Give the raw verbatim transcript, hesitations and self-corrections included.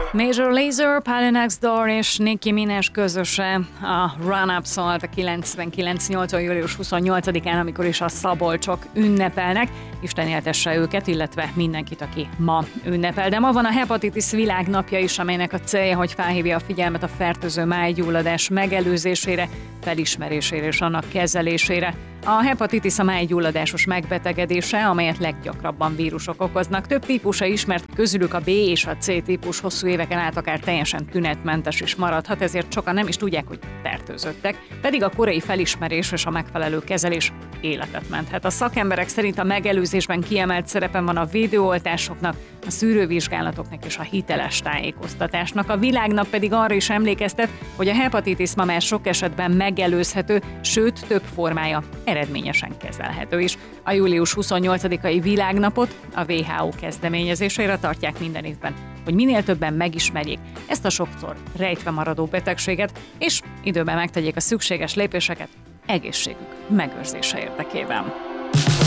Major Lazer, Party Next Door és Nicki Minaj közöse a Run Up szólt a kilencvenkilenc nyolc július huszonnyolcadikán, amikor is a szabolcsok ünnepelnek. Isten éltesse őket, illetve mindenkit, aki ma ünnepel. De ma van a hepatitis világnapja is, amelynek a célja, hogy felhívja a figyelmet a fertőző májgyulladás megelőzésére, felismerésére és annak kezelésére. A hepatitis a májgyulladásos megbetegedése, amelyet leggyakrabban vírusok okoznak. Több típusa ismert, közülük a B és a C típus hosszú éveken át akár teljesen tünetmentes is maradhat, ezért sokan nem is tudják, hogy fertőzöttek, pedig a korai felismerés és a megfelelő kezelés életet menthet. A szakemberek szerint a megelőzésben kiemelt szerepen van a védőoltásoknak, a szűrővizsgálatoknak és a hiteles tájékoztatásnak. A világnap pedig arra is emlékeztet, hogy a hepatitis ma már sok esetben megelőzhető, sőt több formája eredményesen kezelhető is. A július huszonnyolcadikai világnapot a dupla vé há ó kezdeményezésére tartják minden évben, hogy minél többen megismerjék ezt a sokszor rejtve maradó betegséget, és időben megtegyék a szükséges lépéseket egészségük megőrzése érdekében.